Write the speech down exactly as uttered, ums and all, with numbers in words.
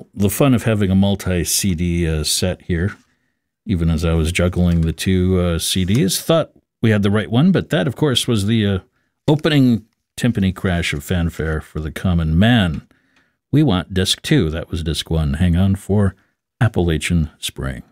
Well, the fun of having a multi-C D uh, set here, even as I was juggling the two uh, C Ds, thought we had the right one, but that, of course, was the uh, opening timpani crash of Fanfare for the Common Man. We want disc two. That was disc one. Hang on for Appalachian Spring.